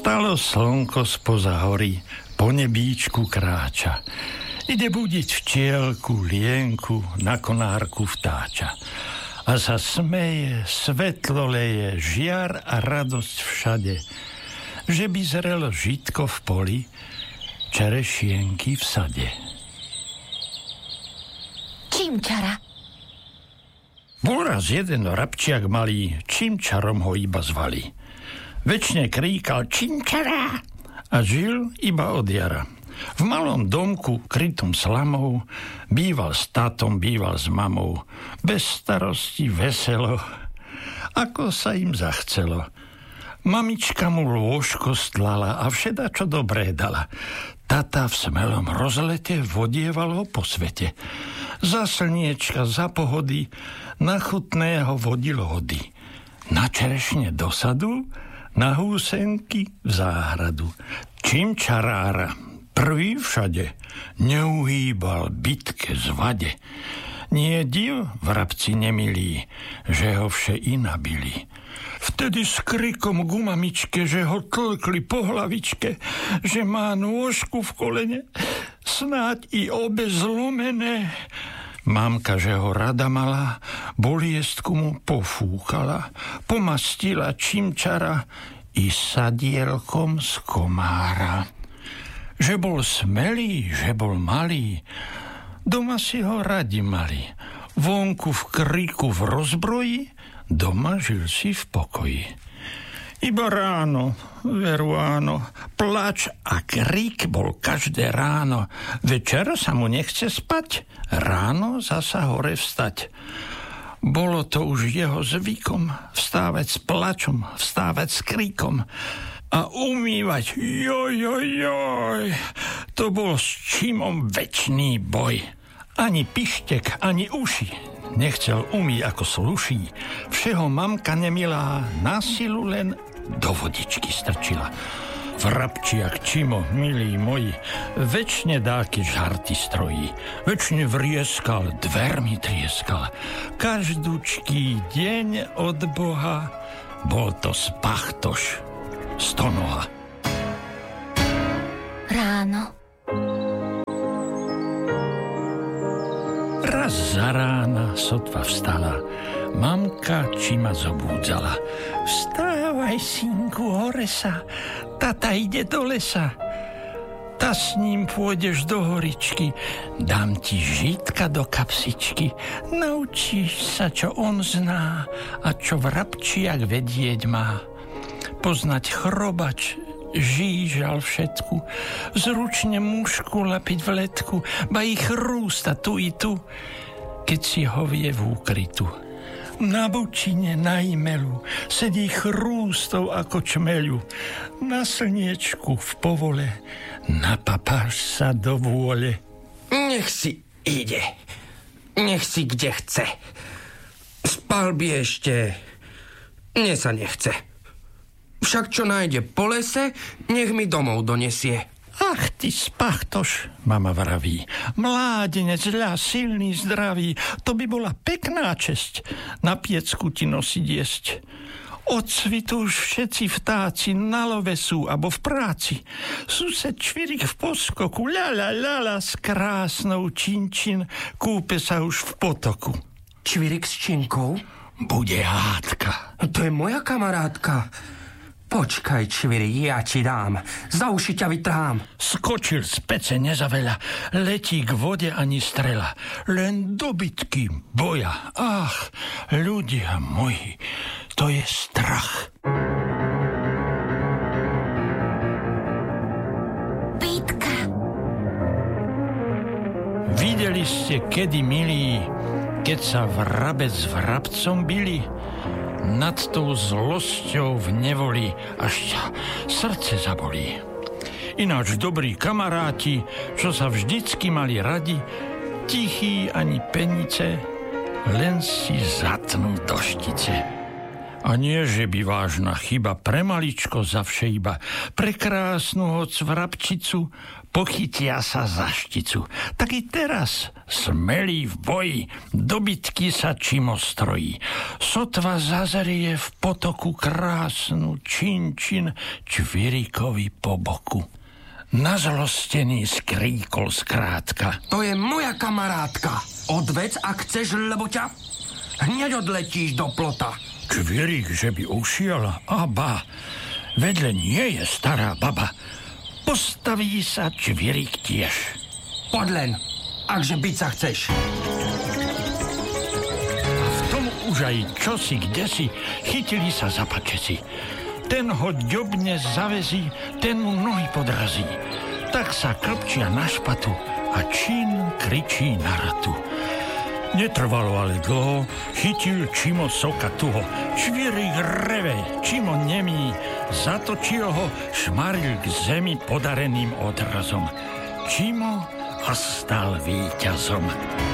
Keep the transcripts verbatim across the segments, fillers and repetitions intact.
Vstalo slnko spoza hory, po nebíčku kráča. Ide budiť včielku, lienku, na konárku vtáča. A sa smeje, svetlo leje, žiar a radosť všade. Že by zrelo žitko v poli, čerešienky v sade. Čimčara. Bol raz jeden rabčiak malý, čimčarom ho iba zvali. Večne kríkal čimčara a žil iba od jara. V malom domku, krytom slamou, býval s tátom, býval s mamou. Bez starosti, veselo, ako sa im zachcelo. Mamička mu lôžko stlala a všeda, čo dobré dala. Tata v smelom rozlete vodieval ho po svete. Za slniečka, za pohody, na chutného vodil hody. Na čerešne do sadu, na húsenky v záhradu. Čimčarára, prvý všade, neuhýbal bitke zvade. Nie div, vrabci nemilí, že ho vše i nabili. Vtedy s krikom k mamičke, že ho tlkli po hlavičke, že má nôžku v kolene, snáď i obe zlomené. Mamka, že ho rada mala, boliestku mu pofúkala, pomastila čimčara i sadielkom z komára. Že bol smelý, že bol malý, doma si ho radi mali. Vonku v kriku v rozbroji, doma žil si v pokoji. Iba ráno, veru áno, plač a krík bol každé ráno. Večer sa mu nechce spať, ráno zasa hore vstať. Bolo to už jeho zvykom, vstávať s plačom, vstávať s kríkom a umývať, joj, joj, joj, to bol s čimom večný boj. Ani pištek, ani uši nechcel umýť ako sluší. Všeho mamka nemilá, na silu len do vodičky strčila. Vrabčiak Čimo, milí moji, večne dáky žarty strojí. Večne vrieskal, dvermi trieskal. Každúčký deň od Boha bol to spachtoš stonoha. Ráno. Raz za rána sotva vstala, mamka Čima zobúdzala. Vstávaj, synku, hore sa, tata ide do lesa. Ta s ním pôjdeš do horičky, dám ti žitka do kapsičky. Naučíš sa, čo on zná a čo vrabčiak vedieť má. Poznať chrobač, žížal všetku, zručne mušku lapiť v letku, ba ich rústa tu i tu, keď si ho vie v úkrytu. Na bučine, na imelu, sedí chrústov ako čmeľu. Na slniečku v povole, napapáš sa do vôle. Nech si ide, nech si kde chce. Spal by ešte, mne sa nechce. Však čo nájde po lese, nech mi domov donesie. Ach, ty spachtoš, mama vraví. Mládenec, ľa, silný, zdravý, to by bola pekná česť na piecku ti nosiť jesť. Odsvitu už všetci vtáci na love sú, abo v práci. Sused Čvirik v poskoku, ľala, ľala, s krásnou Činčin, kúpe sa už v potoku. Čvirik s Činkou? Bude hádka. To je moja kamarátka. Počkaj, Čvirik, ja ti dám. Za uši ťa vytrhám. Skočil z pece nezaveľa, letí k vode ani strela. Len dobytky boja. Ach, ľudia moji, to je strach. Bitka. Videli ste kedy, milí, keď sa vrabec s vrabcom bili? Nad tou zlosťou v nevoli až ťa srdce zabolí. Ináč dobrí kamaráti, čo sa vždycky mali radi, tichý ani penice, len si zatnú do štice. A nie, že by vážna chyba pre maličko za vše iba, pre krásnu hoc vrabčicu pochytia sa za šticu. Tak i teraz, smelý v boji, do bitky sa Čimo strojí. Sotva zazerie v potoku krásnu Činčin Čvirikovi po boku. Nazlostený skríkol skrátka. To je moja kamarátka. Odvec, ak chceš, lebo ťa hneď odletíš do plota. Čvirik, že by ušiel, a ba, vedle nie je stará baba. Postaví sa Čvirik tiež. Poď len, akže byť sa chceš. A v tom už aj čosi kdesi chytili sa za pačesi. Ten ho ďobne zavezí, ten mu nohy podrazí. Tak sa klpčia na špatu a Čín kričí na ratu. Netrvalo ale dlho, chytil Čimo soka tuho. Čvirik reve, Čimo nemí, zatočil ho, šmaril k zemi podareným odrazom. Čimo a stal víťazom.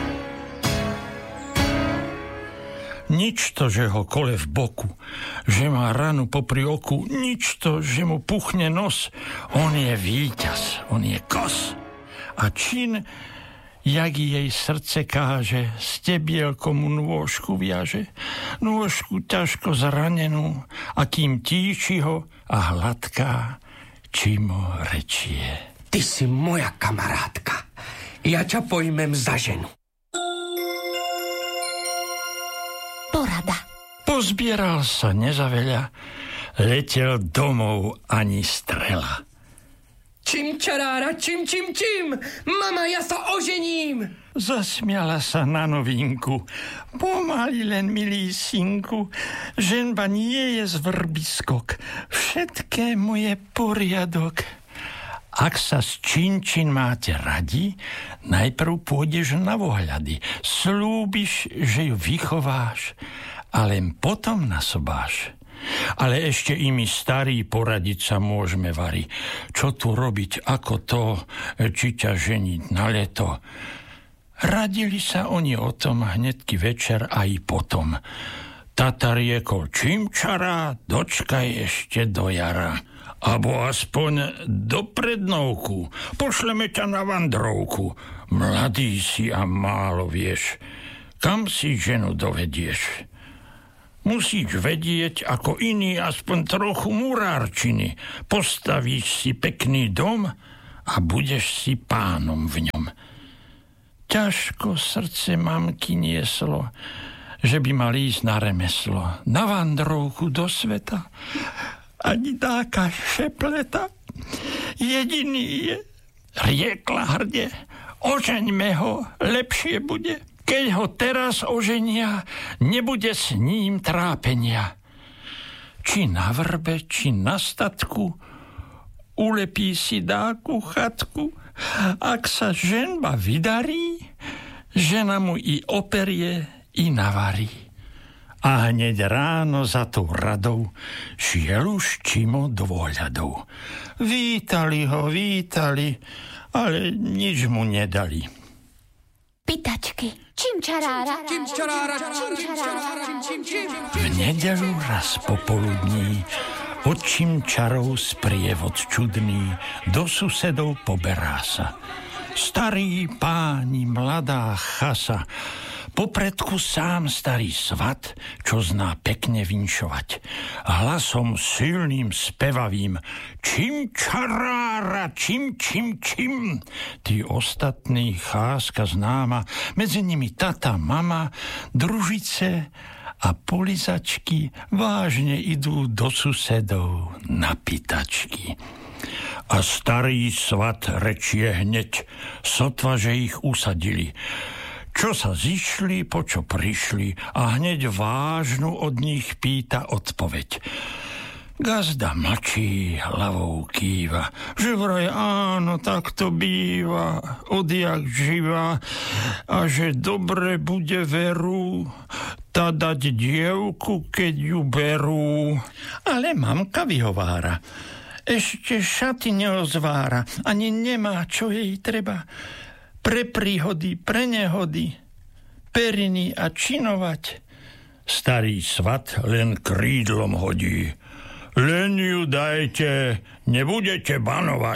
Nič to, že ho kole v boku, že má ranu popri oku, nič to, že mu puchne nos. On je víťaz, on je kos. A Čín, jak jej srdce káže, stebielko mu nôžku viaže, nôžku ťažko zranenú, a kým tíči ho a hladká, Čimo rečie. Ty si moja kamarátka. Ja ťa pojmem za ženu. Porada. Pozbieral sa nezaveľa, letel domov ani strela. Čim čarára, čim, čim, čim. Mama, ja sa ožením. Zasmiala sa na novinku. Pomaly len, milý synku, ženba nie je zvrbiskok. Všetkému je poriadok. Ak sa s Činčin máte radi, najprv pôjdeš na vohľady. Slúbiš, že ju vychováš, a len potom nasobáš. Ale ešte i my starí poradiť sa môžeme, vari. Čo tu robiť, ako to, či ťa ženiť na leto. Radili sa oni o tom hnedky večer aj potom. Tata riekol, čím čará, dočkaj ešte do jara. Abo aspoň do prednovku. Pošleme ťa na vandrovku. Mladý si a málo vieš. Kam si ženu dovedieš? Musíš vedieť, ako iný, aspoň trochu murárčiny. Postavíš si pekný dom a budeš si pánom v ňom. Ťažko srdce mamky nieslo, že by mal ísť na remeslo, na vandrovku do sveta. Ani dáka šepleta. Jediný je, riekla hrde, ožeňme ho, lepšie bude. Keď ho teraz oženia, nebude s ním trápenia. Či na vrbe, či na statku, ulepí si dáku chatku. Ak sa ženba vydarí, žena mu i operie, i navarí. A hneď ráno za tou radou šiel už Čimo do vohľadov. Vítali ho, vítali, ale nič mu nedali. Pitačky. Čím čarára, čím čarára, čím čarára, čím čím. V nedeľu raz popoludní od Čimčarov sprievod čudný do susedov poberá sa. Starí páni, mladá chasa, popredku sám starý svat, čo zná pekne vinšovať. Hlasom silným, spevavým, čím čarára, čím, čím, čím. Tí ostatní cháska známa, medzi nimi tata, mama, družice a polizačky vážne idú do susedov na pitačky. A starý svat rečie hneď, sotva, že ich usadili. Čo sa zišli, po čo prišli, a hneď vážnu od nich pýta odpoveď. Gazda mlčí, hlavou kýva, že vraj áno, tak to býva, odjak živa, a že dobre bude veru, tá dať dievku, keď ju berú. Ale mamka vyhovára, ešte šaty neozvára, ani nemá, čo jej treba. Pre príhody, pre nehody, periny a činovať. Starý svat len krídlom hodí. Len ju dajte, nebudete banovať.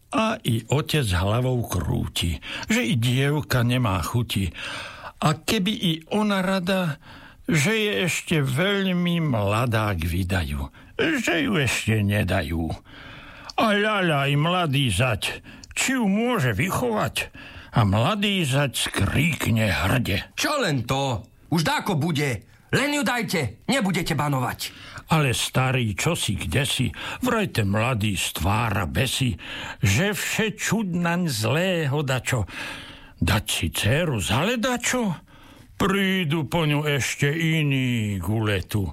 A i otec hlavou krúti, že i dievka nemá chuti. A keby i ona rada, že je ešte veľmi mladá k vydajú, že ju ešte nedajú. A ľaľaj, mladý zať, či ju môže vychovať? A mladý zať skríkne hrde. Čo len to? Už dáko bude. Len ju dajte, nebudete banovať. Ale starý, čosi kdesi, vrajte mladý z tvára besi, že vše čudnaň zlého dačo. Dať si dceru za ledačo? Prídu po ňu ešte iný guletu.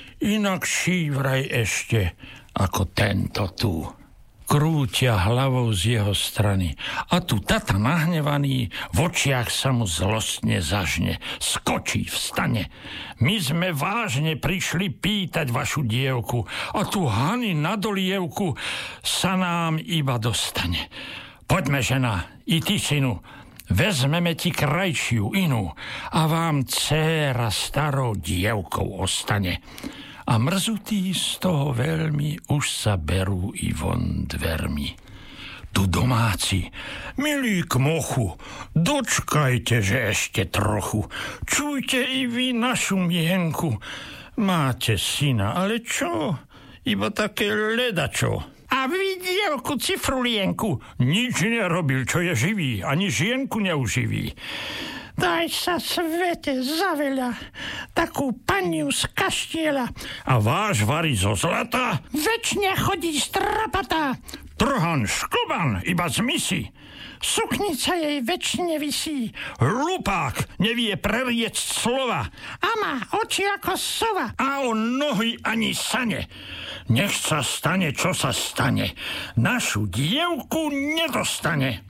Inakší vraj ešte ako tento tu. Krútia hlavou z jeho strany. A tu tata nahnevaný, v očiach sa mu zlostne zažne. Skočí, vstane. My sme vážne prišli pýtať vašu dievku a tu Hany na dolievku sa nám iba dostane. Poďme, žena, i ty, synu, vezmeme ti krajšiu inú a vám dcéra starou dievkou ostane. A mrzutí z toho veľmi už sa berú i von dvermi. Tu domáci, milí kmochu, dočkajte, že ešte trochu. Čujte i vy našu mienku. Máte syna, ale čo? Iba také ledačo. A vy, dievku cifrulienku, nič nerobil, čo je živý, ani žienku neuživí. Daj sa svete za veľa, takú paniu z kaštieľa. A váš varí zo zlata? Večne chodí strapatá. Trhan, škoban, iba z misy. Suknica jej večne visí. Hlupák, nevie preriec slova. A má oči ako sova. A on nohy ani sane. Nech sa stane, čo sa stane. Našu dievku nedostane.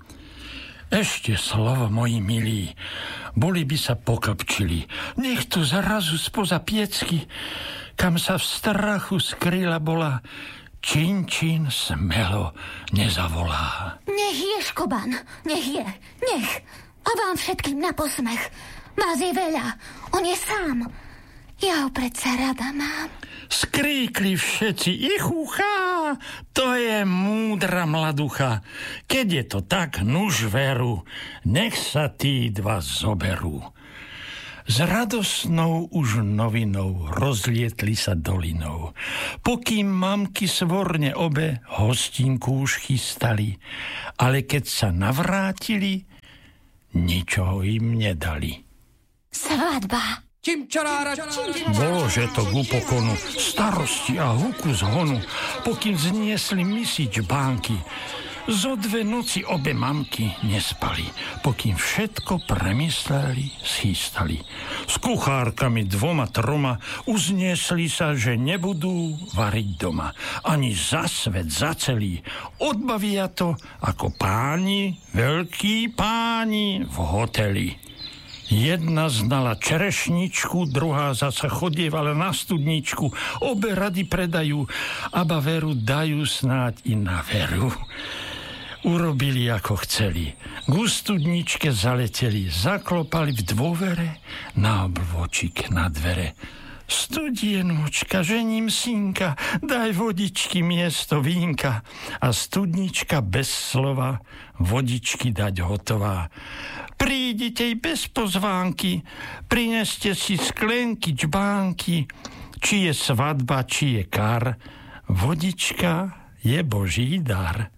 Ešte slovo, moji milí, boli by sa pokapčili. Nech tu zrazu spoza piecky, kam sa v strachu skryla bola, čin, čin smelo nezavolá. Nech je, škoban, nech je, nech. A vám všetkým na posmech. Vás je veľa, on je sám. Ja ho predsa rada mám. Skríkli všetci, ichuchá, to je múdra mladucha. Keď je to tak, nuž veru, nech sa tí dva zoberú. S radosnou už novinou rozlietli sa dolinou. Pokým mamky svorne obe hostinku už chystali, ale keď sa navrátili, ničoho im nedali. Svadba. Čimčarára, Bože, to k upokonu, starosti a huku zhonu, pokým zniesli mysič bánky. Zo dve noci obe mamky nespali, pokým všetko premysleli, schystali. S kuchárkami dvoma, troma uzniesli sa, že nebudú variť doma. Ani za svet, za celý. Odbavia to ako páni, veľkí páni v hoteli. Jedna znala čerešničku, druhá zasa chodievala na studničku. Obe rady predajú, aba veru dajú snáď i na veru. Urobili, ako chceli. K studničke zaleteli, zaklopali v dôvere, na obvočík na dvere. Studienočka, žením synka, daj vodičky miesto vínka. A studnička bez slova, vodičky dať hotová. Prídite bez pozvánky, prineste si sklenky, čbánky, či je svadba, či je kar, vodička je Boží dar.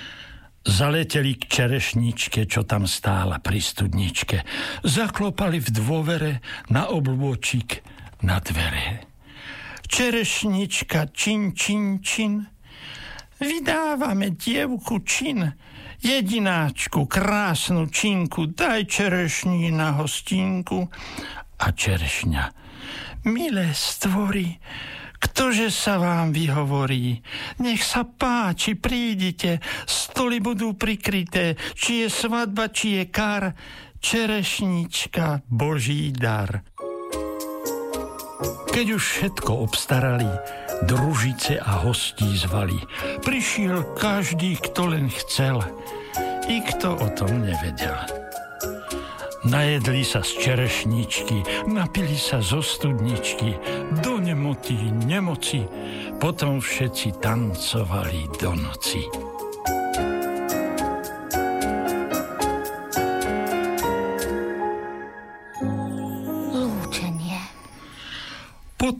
Zaleteli k čerešničke, čo tam stála pri studničke. Zaklopali v dôvere na oblôčik na dvere. Čerešnička, čin, čin, čin, vydávame dievku čin, jedináčku, krásnu činku, daj čerešní na hostinku. A čerešňa, milé stvory, ktože sa vám vyhovorí, nech sa páči, prídite, stoly budú prikryté, či je svadba, či je kar, čerešnička, Boží dar. Keď už všetko obstarali, družice a hostí zvali. Prišiel každý, kto len chcel, i kto o tom nevedel. Najedli sa z čerešničky, napili sa zo studničky, do nemoty, nemoci, potom všetci tancovali do noci.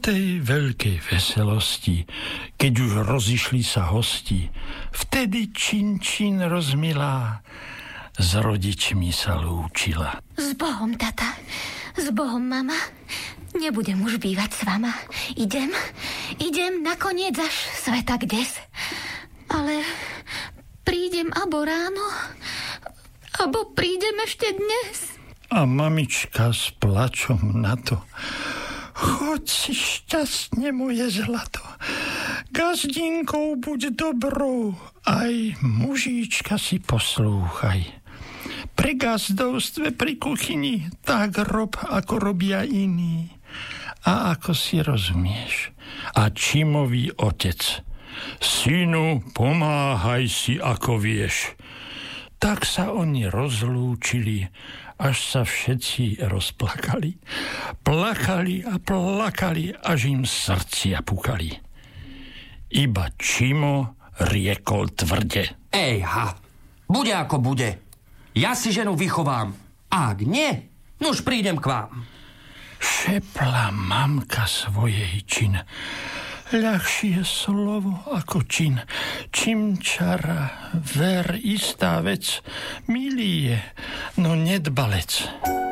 tej veľkej veselosti, keď už rozišli sa hosti, vtedy Čin Čin rozmilá s rodičmi sa lúčila. S Bohom, tata, s Bohom, mama. Nebudem už bývať s vama. Idem, idem nakoniec až sveta kdes. Ale prídem abo ráno, abo prídem ešte dnes. A mamička s plačom na to: choď si šťastne, moje zlato, gazdinkou buď dobrou, aj mužíčka si poslúchaj. Pri gazdovstve, pri kuchyni, tak rob, ako robia iní. A ako si rozumieš? A Čimovi otec: synu, pomáhaj si, ako vieš. Tak sa oni rozlúčili, až sa všetci rozplakali. Plakali a plakali, až im srdcia pukali. Iba Čimo riekol tvrde: Ejha, bude ako bude. Ja si ženu vychovám. A ak nie, nuž prídem k vám. Šepla mamka svojej Čin: ľahšie slovo ako čin. Čimčara, ver, istá vec, milý je, no nedbalec.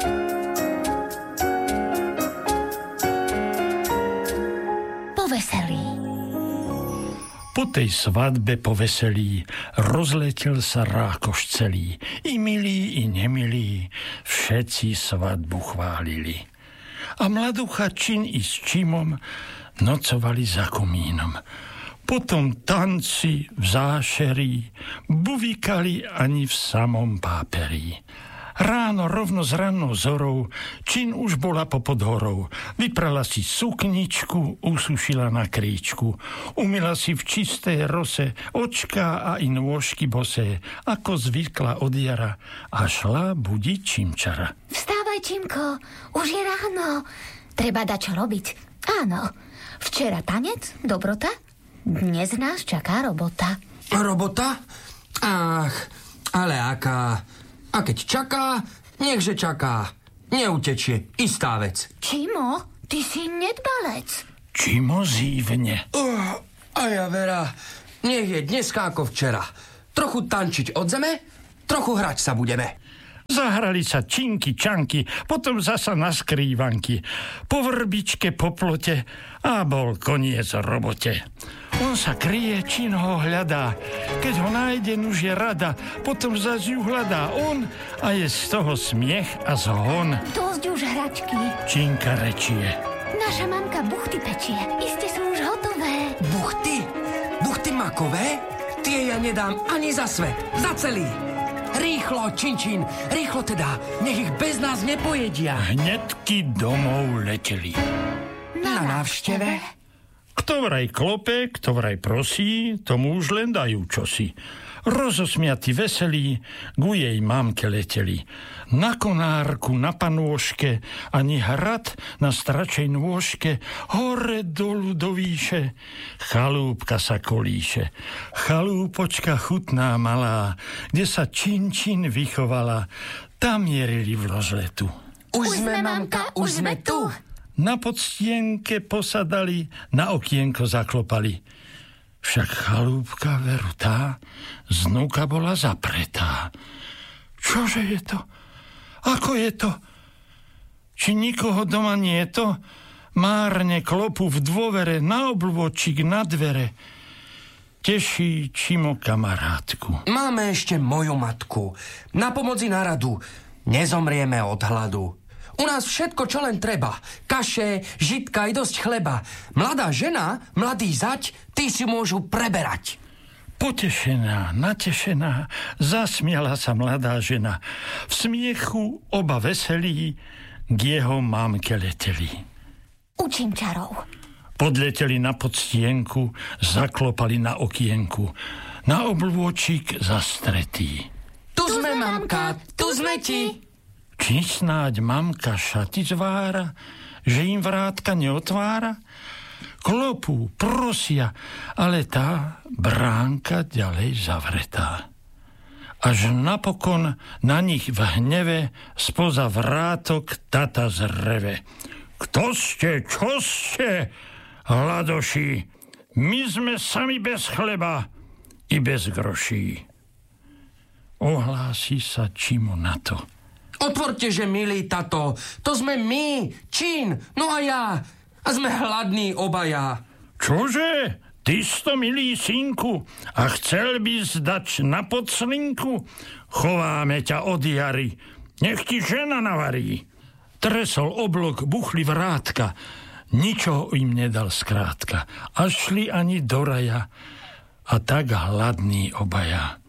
Poveselí. Po tej svadbe poveselí rozletel sa rákoš celý. I milí, i nemilí, všetci svadbu chválili. A mladucha Čin i s Čimom nocovali za komínom. Potom tanci v zášerí, buvikali ani v samom páperí. Ráno rovno s rannou zorou Čin už bola popod horou. Vyprala si sukničku, usušila na kríčku. Umila si v čistej rose očká a i nôžky bosé, ako zvykla od jara, a šla budiť Čimčara. Vstávaj, Čimko, už je ráno. Treba dať čo robiť. Áno, včera tanec, dobrota, dnes nás čaká robota. Robota? Ach, ale aká... A keď čaká, nechže čaká. Neutečie, istá vec. Čimo, ty si nedbalec. Čimo zívne. Uh, a ja vera, nech je dneska ako včera. Trochu tančiť od zeme, trochu hrať sa budeme. Zahrali sa činky, čanky, potom zasa na skrývanky. Po vrbičke, po plote a bol koniec robote. On sa kryje, Čin ho hľadá. Keď ho nájde, nuž je rada. Potom zas ju hľadá on a je z toho smiech a zhon. Dosť už hračky. Činka rečie: naša mamka buchty pečie. Iste sú už hotové. Buchty? Buchty makové? Tie ja nedám ani za svet, za celý. Rýchlo, Čin Čin, rýchlo teda, nech ich bez nás nepojedia. Hnedky domov leteli. Na návšteve? Kto vraj klope, kto vraj prosí, tomu už len dajú čosi. Rozosmiatí veselí, ku jej mamke leteli. Na konárku, na panôžke, ani hrad na stračej nôžke, hore dolu do výše. Chalúbka sa kolíše, chalúpočka chutná malá, kde sa Čin Čin vychovala, tam mierili v rozletu. Už sme, mamka, už sme tu. Na podstienke posadali, na okienko zaklopali. Však chalúbka veru tá znúka bola zapretá. Čože je to? Ako je to? Či nikoho doma nie je to? Márne klopu v dôvere, na obľôčik, na dvere. Teší Čimo kamarátku. Máme ešte moju matku. Na pomoci na radu. Nezomrieme od hladu. U nás všetko, čo len treba. Kaše, žitka i dosť chleba. Mladá žena, mladý zať, tí si môžu preberať. Potešená, natešená, zasmiala sa mladá žena. V smiechu oba veselí k jeho mámke leteli. Učím čarov. Podleteli na podstienku, zaklopali na okienku. Na obľôčik zastretí. Tu sme, mamka, tu sme ti. Či snáď mamka šaty zvára, že im vrátka neotvára? Klopú, prosia, ale tá bránka ďalej zavretá. Až napokon na nich v hneve spoza vrátok tata zreve. Kto ste, čo ste, hladoši? My sme sami bez chleba i bez groší. Ohlási sa Čimo na to. Otvorte, že milý tato, to sme my, Čín, no a ja. A sme hladní obaja. Čože? Ty sto, milý synku, a chcel by zdať na podslinku? Chováme ťa od jary, nech ti žena navarí. Tresol oblok, buchli vrátka, ničoho im nedal skrátka. A šli ani do raja, a tak hladní obaja.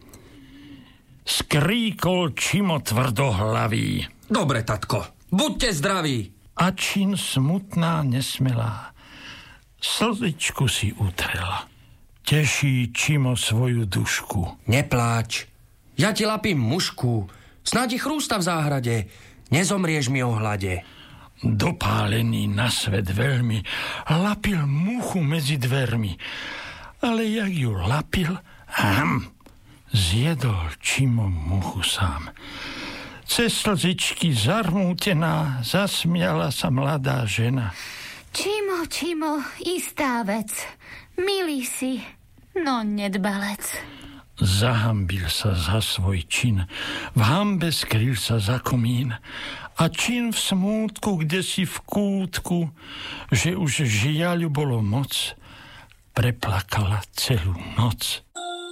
Skríkol Čimo tvrdohlavý. Dobre, tatko, buďte zdraví. A Čín smutná, nesmelá, slzičku si utrela. Teší Čimo svoju dušku. Nepláč, ja ti lapím mušku, snáď ich chrústa v záhrade, nezomrieš mi o hlade. Dopálený na svet veľmi, lapil muchu medzi dvermi, ale jak ju lapil, ham, zjedol Čimo muchu sám. Cez slzičky zarmútená zasmiala sa mladá žena. Čimo, Čimo, istá vec, milý si, no nedbalec. Zahambil sa za svoj čin, v hanbe skryl sa za komín a Čín v smútku, kde si v kútku, že už žiaľu bolo moc, preplakala celú noc.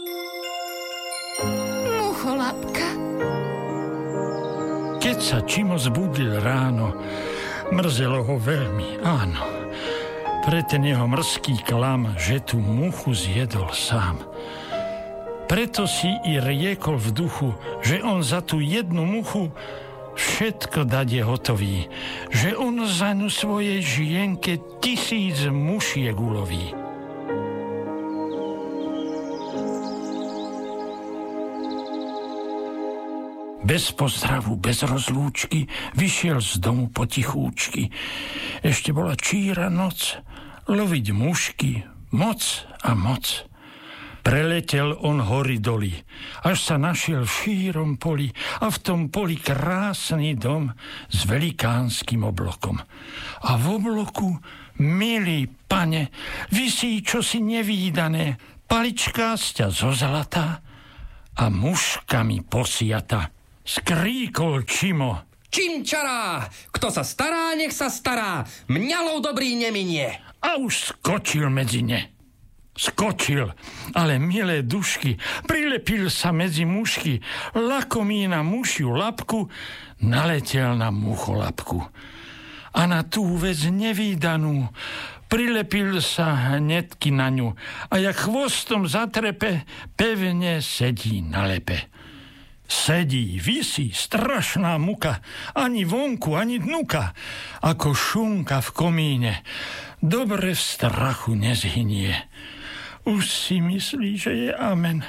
Mucholapka. Keď sa Čimo zbudil ráno, mrzelo ho veľmi, áno. Pre ten jeho mrzký klam, že tú muchu zjedol sám. Preto si i riekol v duchu, že on za tú jednu muchu všetko dať je hotový, že on za ňu svojej žienke tisíc mušiek uloví. Bez pozdravu, bez rozlúčky vyšiel z domu potichúčky. Ešte bola číra noc, loviť mušky, moc a moc. Preletel on hory doly, až sa našiel v šírom poli a v tom poli krásny dom s velikánskym oblokom. A v obloku, milý pane, visí čosi nevídané, palička sťa zo zlata a muškami posiata. Skríkol Čimo. Čimčará, kto sa stará, nech sa stará, mňalov dobrý neminie. A už skočil medzi ne. Skočil, ale milé dušky, prilepil sa medzi mušky, lakomý na mušiu labku, naletel na mucholapku. A na tú vec nevídanú, prilepil sa hnedky na ňu a jak chvostom zatrepe, pevne sedí na lepe. Sedí, visí, strašná muka, ani vonku, ani dnuka, ako šunka v komíne, dobre v strachu nezhynie. Už si myslí, že je amen,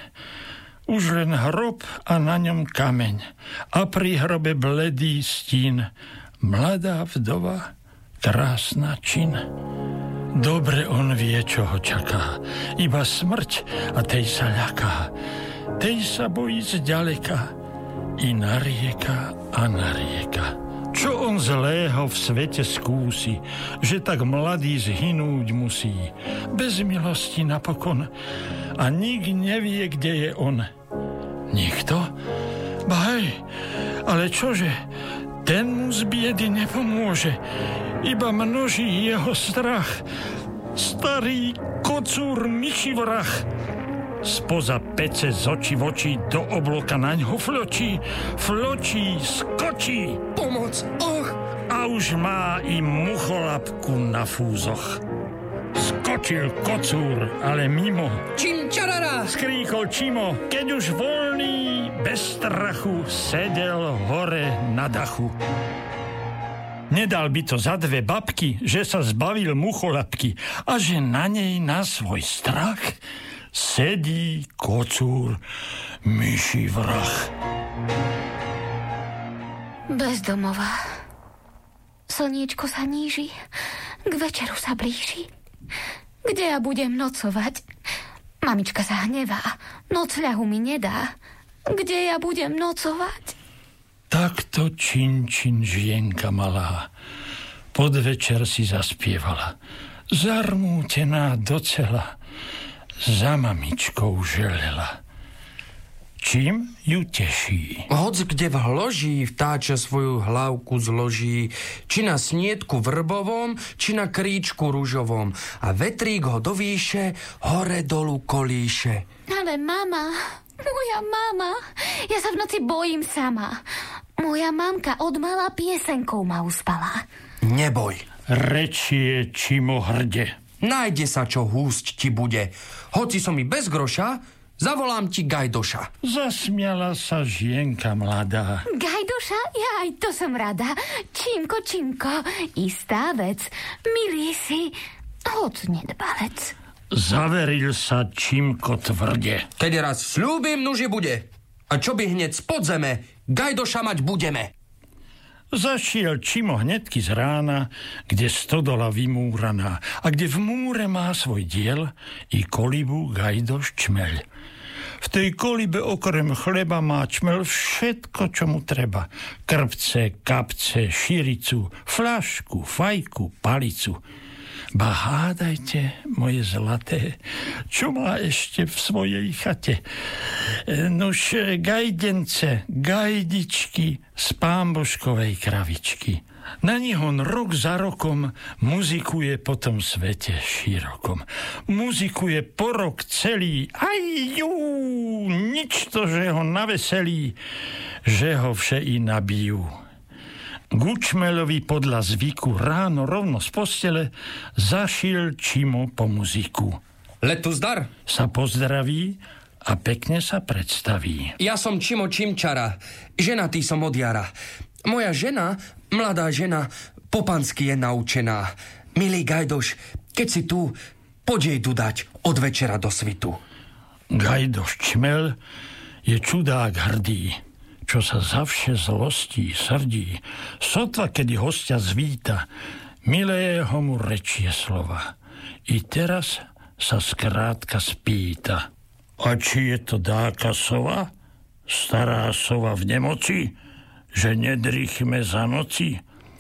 už len hrob a na ňom kameň, a pri hrobe bledý stín, mladá vdova, krásna čin. Dobre on vie, čo ho čaká, iba smrť a tej sa ľaká. Tej sa bojí zďaleka, i narieka a narieka. Čo on zlého v svete skúsi, že tak mladý zhynúť musí, bez milosti napokon, a nik nevie, kde je on. Nikto? Baj, ale čože, ten mu z biedy nepomôže, iba množí jeho strach. Starý kocúr myšivrach spoza pece z očí v oči do obloka naňho fločí, fločí, skočí. Pomoc, och! A už má i mucholapku na fúzoch. Skočil kocúr, ale mimo. Čimčarara! Skríkol Čimo, keď už voľný, bez strachu, sedel hore na dachu. Nedal by to za dve babky, že sa zbavil mucholapky a že na nej na svoj strach sedí kocúr myší vrah. Bezdomová. Slniečko sa níži, k večeru sa blíži. Kde ja budem nocovať? Mamička sa hnevá, nocľahu mi nedá. Kde ja budem nocovať? Takto Čin Čin žienka malá Podvečer si zaspievala. Zarmútená docela, za mamičkou želela. Čím ju teší? Hoc kde v hloží vtáča svoju hlavku zloží, či na sniedku vrbovom, či na kríčku ružovom. A vetrík ho do výše hore dolu kolíše. Ale mama, moja mama, ja sa v noci bojím sama. Moja mamka od mala piesenkou ma uspala. Neboj. Rečie Čimo hrde. Nájde sa, čo húsť ti bude. Hoci som i bez groša, zavolám ti Gajdoša. Zasmiala sa žienka mladá. Gajdoša? Jaj, to som rada. Čímko, Čímko, istá vec. Milý si, hoď nedbalec. Zaveril sa Čímko tvrde. Keď raz sľúbim, nuže bude. A čo by hneď z podzeme, Gajdoša mať budeme. Zašiel Čimo hnedky z rána, kde stodola vymúraná a kde v múre má svoj diel i kolibu Gajdoš Čmeľ. V tej kolibe okrem chleba má Čmeľ všetko, čo mu treba. Krpce, kapce, širicu, fľašku, fajku, palicu. Ba hádajte, moje zlaté, čo má ešte v svojej chate? Nuž gajdence, gajdičky z pámboškovej kravičky. Na nich on rok za rokom muzikuje po tom svete širokom. Muzikuje po rok celý, aj jú, nič to, že ho naveselí, že ho vše i nabijú. Gučmeľovi podľa zvyku ráno rovno z postele zašiel Čimo po muziku. Letu zdar, sa pozdraví a pekne sa predstaví. Ja som Čimo Čimčara, ženatý som od jara. Moja žena, mladá žena, po pansky je naučená. Milý Gajdoš, keď si tu, poď jej dudať od večera do svitu. Gajdoš Čmeľ je čudák hrdý, čo sa zavše zlostí, srdí. Sotva, kedy hostia zvíta, milého mu rečie slova. I teraz sa skrátka spýta. A či je to dáka sova? Stará sova v nemoci? Že nedrýchme za noci?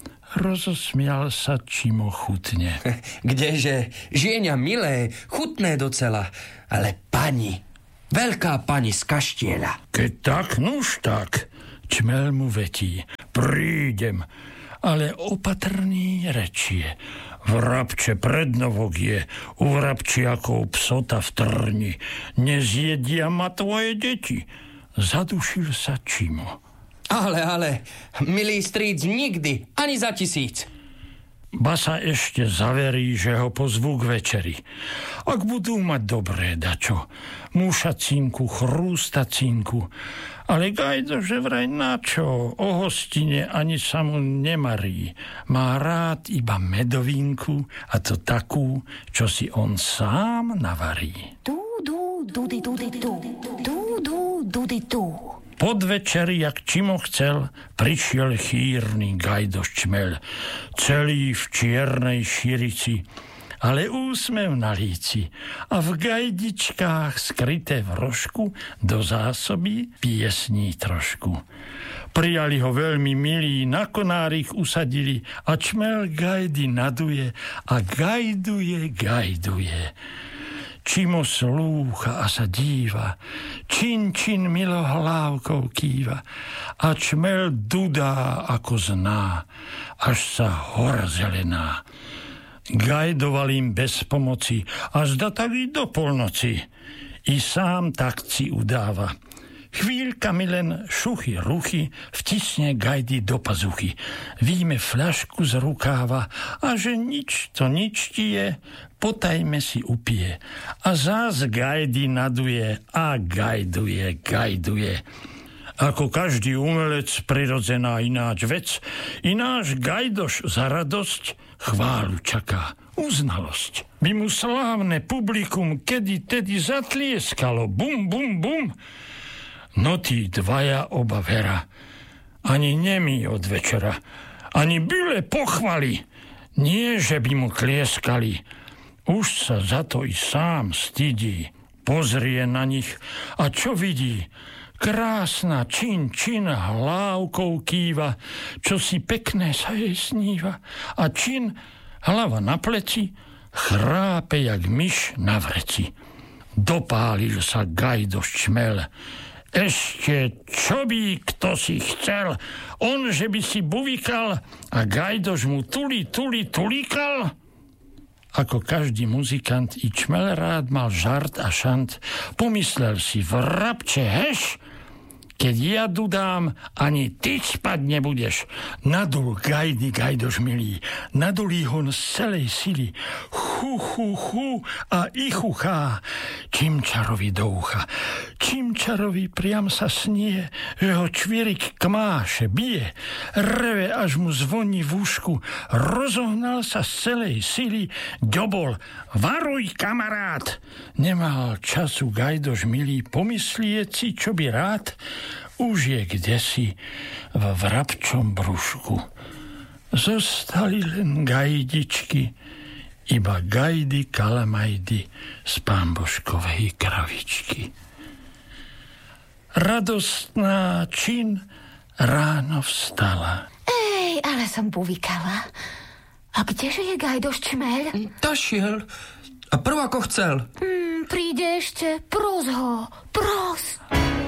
Rozosmial sa Čimo chutne. Kdeže, žienia milé, chutné docela, ale pani... Veľká pani z kaštieľa. Keď tak, nuž tak, Čmeľ mu vetí. Prídem, ale opatrný rečie. Vrabče prednovok je, u vrabčiakov psota v trni. Nezjedia ma tvoje deti. Zadušil sa Čimo. Ale, ale, milý stríc, nikdy, ani za tisíc. Ba sa ešte zaverí, že ho pozvú k večeri. Ak budú mať dobré dačo, mušacinku, chrústacinku, ale Gajdo, že vraj načo, o hostine ani sa mu nemarí. Má rád iba medovinku, a to takú, čo si on sám navarí. Du, du, dudy, dudy, du, du, du, dudy, du. Podvečer, jak Čimo chcel, prišiel chýrny Gajdoš Čmeľ, celý v čiernej širici, ale úsmev na líci a v gajdičkách skryté v rožku do zásoby piesní trošku. Prijali ho veľmi milí, na konárich usadili a Čmeľ gajdy naduje a gajduje, gajduje. Čimo slúcha a sa díva, čin, čin milo hlávkou kýva a Čmeľ dudá ako zná, až sa hora zelená. Gajdoval im bez pomoci a zda tak i do polnoci. I sám tak si udáva. Chvíľkami len šuchy, ruchy vtisne Gajdy do pazuchy. Víme fľašku z rukáva a že nič to nič ti je, potajme si upije. A zás Gajdy naduje a gajduje, gajduje. Ako každý umelec prirodzená ináč vec, ináš Gajdoš za radosť chválu čaká, uznalosť. By mu slávne publikum kedy tedy zatlieskalo, bum, bum, bum. No tí dvaja oba vera, ani nemí od večera, ani byle pochvali, nie že by mu tlieskali. Už sa za to i sám stydí, pozrie na nich a čo vidí? Krásna čin, čin hlávkou kýva, čo si pekné sa jej sníva. A čin, hlava na pleci, chrápe jak myš na vreci. Dopálil sa Gajdoš čmel. Ešte čo by kto si chcel, on, že by si buvikal a Gajdoš mu tuli, tuli, tulíkal? Ako každý muzikant i čmel rád mal žart a šant, pomyslel si vrabče heš, keď ja dudám, ani ty spať nebudeš. Nadul Gajdy Gajdoš milý, nadulí hon z celej sily. Hu, hu, hu a ichuchá, Čimčarovi do ucha. Čimčarovi priam sa snie, že ho čvierik kmáše, bije, reve, až mu zvoní v ušku. Rozohnal sa z celej sily, ďobol, varuj kamarát. Nemal času Gajdoš milý pomyslieť si, čo by rád. Už je kdesi v vrabčom brúšku. Zostali len gajdičky, iba gajdy kalamajdy z Pánboškovej kravičky. Radostná čin ráno vstala. Ej, ale som buvikala. A kdeže je Gajdoš čmeľ? Došiel. A prv ako chcel. Hmm, príde ešte. Pros ho, pros.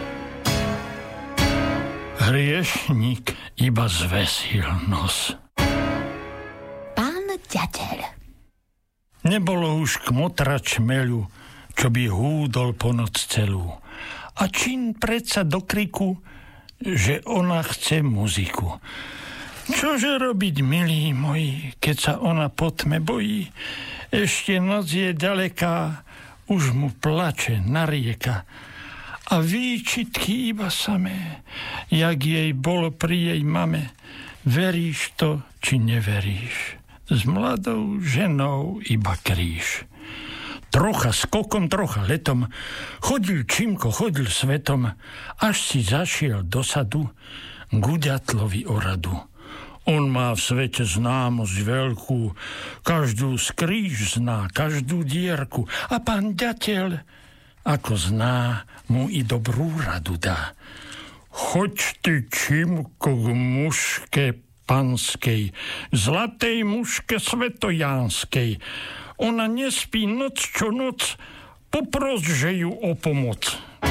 Hriešnik iba zvesil nos. Pán ďateľ. Nebolo už kmotra čmeľu, čo by húdol po noc celú. A čin predsa do kriku, že ona chce muziku. Čože robiť, milí moji, keď sa ona po tme bojí? Ešte noc je ďaleká, už mu plače narieka. A výčitky iba samé, jak jej bolo pri jej mame. Veríš to, či neveríš? S mladou ženou iba kríž. Trocha skokom, trocha letom, chodil Čimko, chodil svetom, až si zašiel do sadu k Uďatlovi oradu. On má v svete známosť veľkú, každú skríž zná, každú dierku. A pán ďateľ, ako zná, mu i dobrú radu dá. Choď ty, Čimko, k muške panskej, zlatej muške svetojánskej. Ona nespí noc čo noc, popros, že ju o pomoc.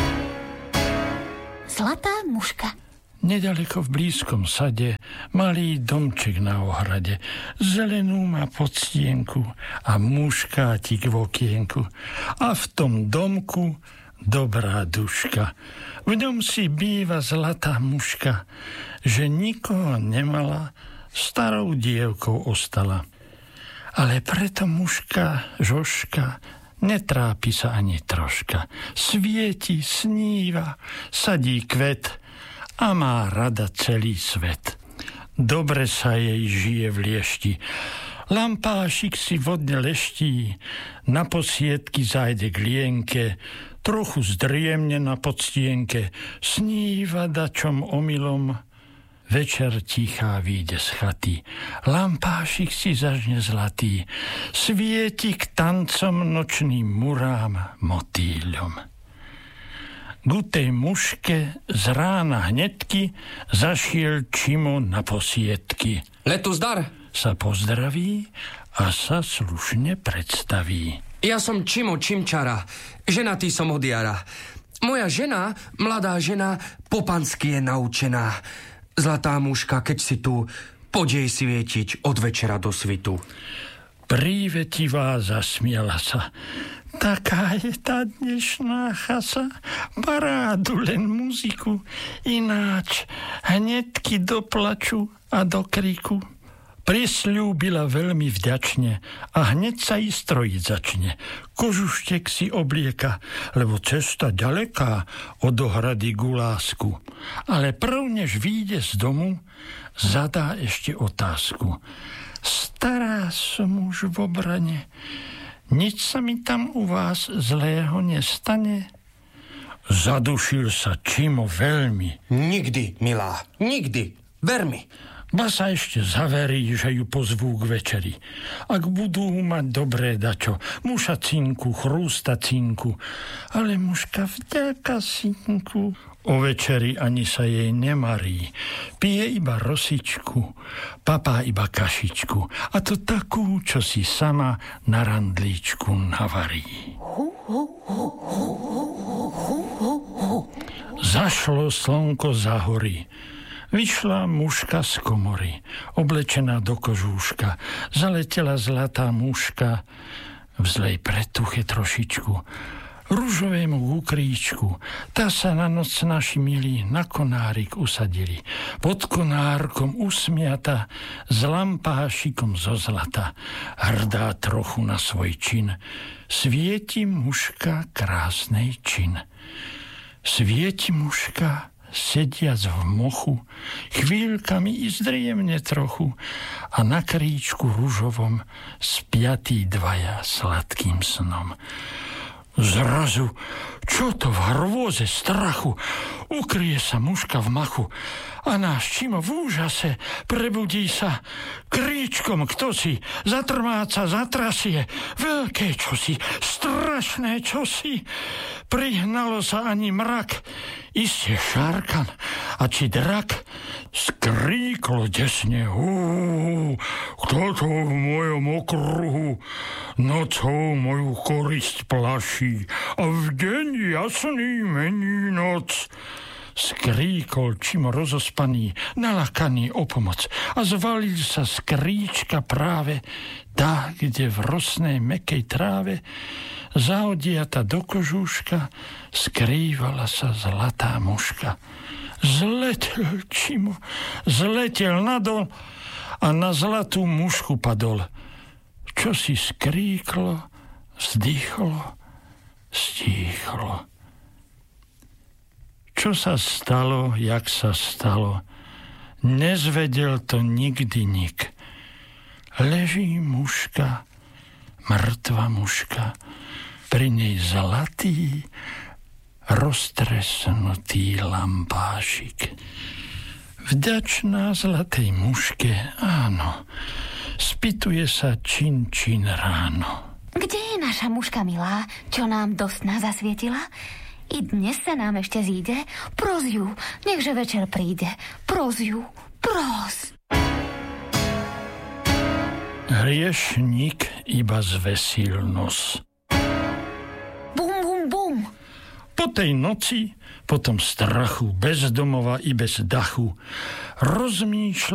Zlatá muška. Nedaleko v blízkom sade malý domček na ohrade. Zelenú má podstienku a muškátik v okienku. A v tom domku dobrá duška. V ňom si býva zlatá muška, že nikoho nemala, starou dievkou ostala. Ale preto muška, žoška, netrápi sa ani troška. Svieti, sníva, sadí kvet a má rada celý svet. Dobre sa jej žije v liešti. Lampášik si vodne leští, na posiedky zájde k lienke, trochu zdriemne na podstienke, sníva dačom omylom, večer tichá výjde z chaty. Lampášik si zažne zlatý, svieti k tancom nočným murám motýľom. Ku tej muške z rána hnedky zašiel Čimo na posiedky. Letu zdar! Sa pozdraví a sa slušne predstaví. Ja som Čimo Čimčara, ženatý som od jara. Moja žena, mladá žena, po pansky je naučená. Zlatá muška, keď si tu, poď jej svietiť od večera do svitu. Prívetivá zasmiela sa. Taká je tá dnešná chasa, parádu len muziku, ináč hnedky do plaču a do kriku. Prisľúbila veľmi vďačne a hneď sa i strojiť začne. Kožuštek si oblieka, lebo cesta ďaleká od ohrady ku lásku. Ale prv, než vyjde z domu, zadá ešte otázku. Stará som už v obrane, nič sa mi tam u vás zlého nestane? Zadušil sa Čimo veľmi. Nikdy, milá, nikdy, ver mi. Ba sa ešte zaverí, že ju pozvú k večeri. Ak budú mať dobré dačo, mušacinku, chrústacinku, ale muška vďaka synku. O večeri ani sa jej nemarí, pije iba rosičku, papá iba kašičku, a to takú, čo si sama na randlíčku navarí. Zašlo slnko za hory. Vyšla muška z komory, oblečená do kožúška. Zaletela zlatá muška v zlej pretuche trošičku. Ružovému kukríčku, tá sa na noc naši milí na konárik usadili. Pod konárkom usmiata, s lampášikom zo zlata. Hrdá trochu na svoj čin, svieti muška krásnej čin. Svieti muška, sediac v mochu, chvíľkami i zdriemne trochu, a na kríčku ružovom spiatí dvaja sladkým snom. Zrazu, čo to v hrôze strachu, ukrie sa muška v machu a náš Čimo v úžase prebudí sa. Kríčkom kto si zatrmáca, zatrasie, veľké čosi, strašné čosi. Prihnalo sa ani mrak, iste šárkan a či drak. Skríklo desne, hú, kto to v mojom okruhu nocou moju korisť plaší a v deň jasný mení noc. Skríkol Čimo rozospaný, nalakaný o pomoc, a zvalil sa z kríčka práve tá, kde v rosnej mäkkej tráve zaodiata do kožúška skrývala sa zlatá muška. Zletel Čimo, zletel nadol a na zlatú mušku padol. Čo si skríklo, vzdychlo, stíchlo. Čo sa stalo, jak sa stalo, nezvedel to nikdy nik. Leží muška, mŕtva muška, pri nej zlatý, roztresnutý lampášik. Vďačná zlatej muške, áno, spýtuje sa čin čin ráno. Kde je naša muška milá, čo nám do sna zasvietila? I dnes sa nám ešte zíde? Pros ju, nechže večer príde. Pros ju, pros. Hriešnik iba zvesil nos. Bum, bum, bum. Po tej noci, po tom strachu, bez domova i bez dachu, rozmýšľa